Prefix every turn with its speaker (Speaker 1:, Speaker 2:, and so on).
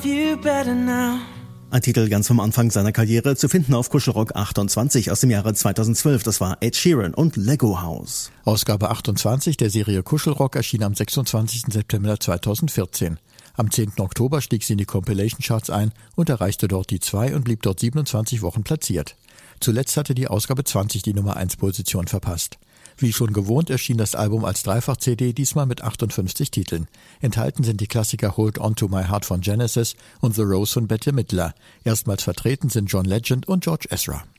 Speaker 1: you better now.
Speaker 2: Ein Titel ganz vom Anfang seiner Karriere, zu finden auf Kuschelrock 28 aus dem Jahre 2012. Das war Ed Sheeran und Lego House.
Speaker 3: Ausgabe 28 der Serie Kuschelrock erschien am 26. September 2014. Am 10. Oktober stieg sie in die Compilation-Charts ein und erreichte dort die 2 und blieb dort 27 Wochen platziert. Zuletzt hatte die Ausgabe 20 die Nummer 1 Position verpasst. Wie schon gewohnt erschien das Album als Dreifach-CD, diesmal mit 58 Titeln. Enthalten sind die Klassiker Hold On To My Heart von Genesis und The Rose von Bette Midler. Erstmals vertreten sind John Legend und George Ezra.